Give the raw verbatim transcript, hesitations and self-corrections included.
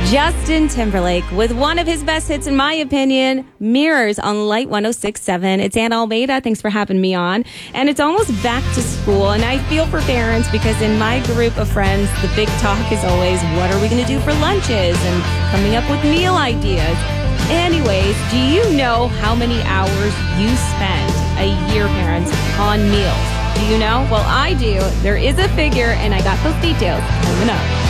Justin Timberlake with one of his best hits, in my opinion, Mirrors on Light one oh six point seven. It's Anna Almeida. Thanks for having me on. And it's almost back to school, and I feel for parents because in my group of friends, the big talk is always, what are we going to do for lunches? And coming up with meal ideas. Anyways, do you know how many hours you spend a year, parents, on meals? Do you know? Well, I do. There is a figure, and I got those details coming up.